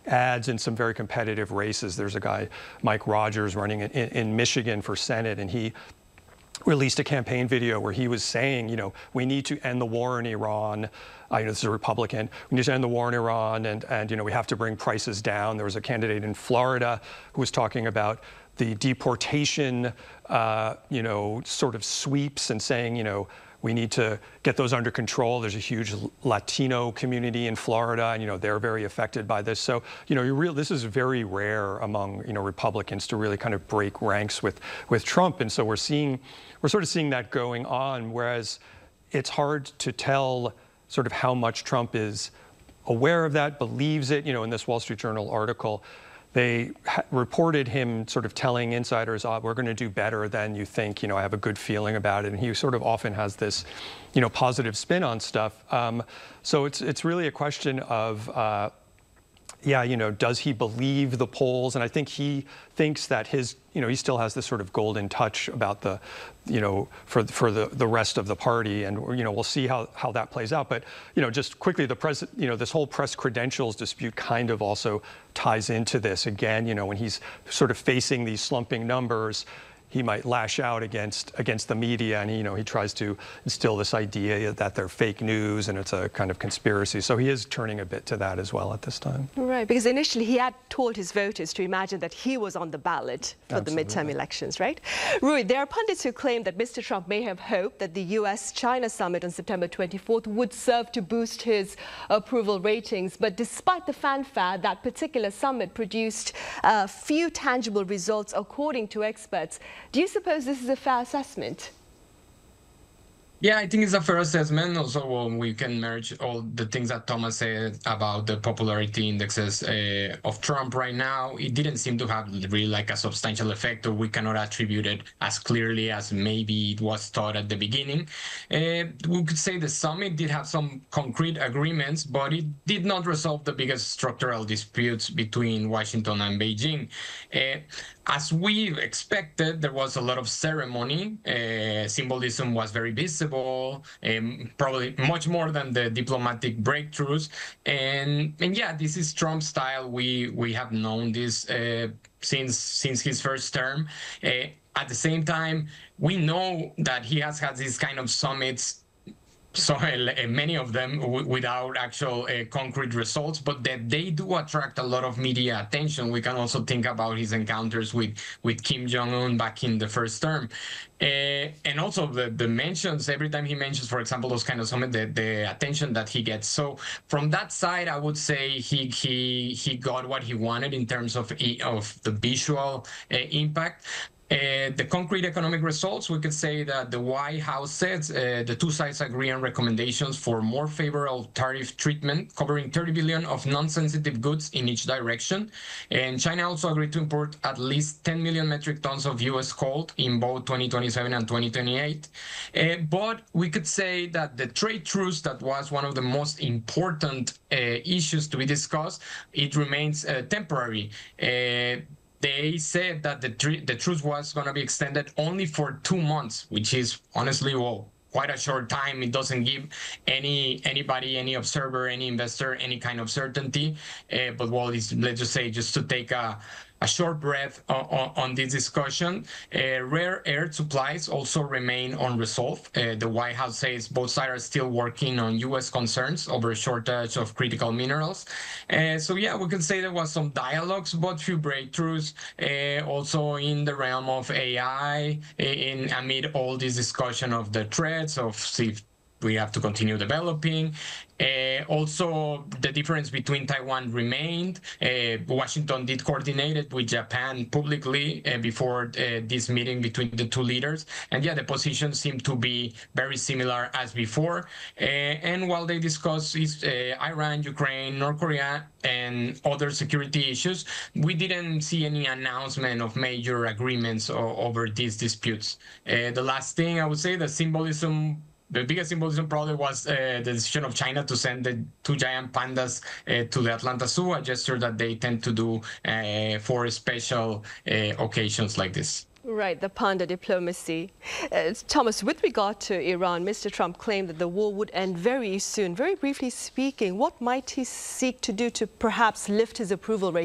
ads in some very competitive races. There's a guy, Mike Rogers, running in Michigan for Senate, and he released a campaign video where he was saying, we need to end the war in Iran. This is a Republican. We need to end the war in Iran, and we have to bring prices down. There was a candidate in Florida who was talking about the deportation, sort of sweeps and saying, we need to get those under control. There's a huge Latino community in Florida, and they're very affected by this. So, this is very rare among Republicans to really kind of break ranks with Trump, and so we're sort of seeing that going on. Whereas it's hard to tell sort of how much Trump is aware of that, believes it. In this Wall Street Journal article, they reported him sort of telling insiders, we're going to do better than you think, I have a good feeling about it. And he sort of often has this, positive spin on stuff. So it's really a question of, does he believe the polls? And I think he thinks that he still has this sort of golden touch about the, for the rest of the party. And, we'll see how that plays out. But, just quickly, this whole press credentials dispute kind of also ties into this. Again, when he's sort of facing these slumping numbers, he might lash out against the media, and he tries to instill this idea that they're fake news and it's a kind of conspiracy. So he is turning a bit to that as well at this time. Right, because initially he had told his voters to imagine that he was on the ballot for Absolutely. the midterm elections, right? Rui, there are pundits who claim that Mr. Trump may have hoped that the US-China summit on September 24th would serve to boost his approval ratings. But despite the fanfare, that particular summit produced few tangible results, according to experts. Do you suppose this is a fair assessment? Yeah, I think it's a fair assessment. Also, we can merge all the things that Thomas said about the popularity indexes of Trump right now. It didn't seem to have really like a substantial effect, or we cannot attribute it as clearly as maybe it was thought at the beginning. We could say the summit did have some concrete agreements, but it did not resolve the biggest structural disputes between Washington and Beijing. As we expected, there was a lot of ceremony. Symbolism was very visible, probably much more than the diplomatic breakthroughs. And yeah, this is Trump's style. We have known this since his first term. At the same time, we know that he has had these kind of summits, so many of them without actual concrete results, but that they do attract a lot of media attention. We can also think about his encounters with Kim Jong-un back in the first term. And also the mentions, every time he mentions, for example, those kind of summits, the attention that he gets. So from that side, I would say he got what he wanted in terms of the visual impact. The concrete economic results, we could say that the White House says the two sides agree on recommendations for more favorable tariff treatment, covering 30 billion of non-sensitive goods in each direction. And China also agreed to import at least 10 million metric tons of U.S. coal in both 2027 and 2028. But we could say that the trade truce, that was one of the most important issues to be discussed, it remains temporary. They said that the truce was going to be extended only for 2 months, which is honestly, quite a short time. It doesn't give anybody, any observer, any investor, any kind of certainty. But let's just say, just to take a short breath on this discussion, rare earth supplies also remain unresolved. The White House says both sides are still working on U.S. concerns over a shortage of critical minerals. So yeah, we can say there was some dialogues, but few breakthroughs. Also in the realm of AI, amid all this discussion of the threats of we have to continue developing. Also, the difference between Taiwan remained. Washington did coordinate it with Japan publicly before this meeting between the two leaders. And yeah, the positions seem to be very similar as before. And while they discuss Iran, Ukraine, North Korea, and other security issues, we didn't see any announcement of major agreements over these disputes. The last thing I would say, the biggest symbolism probably was the decision of China to send the two giant pandas to the Atlanta Zoo, a gesture that they tend to do for special occasions like this. Right, the panda diplomacy. Thomas, with regard to Iran, Mr. Trump claimed that the war would end very soon. Very briefly speaking, what might he seek to do to perhaps lift his approval rating?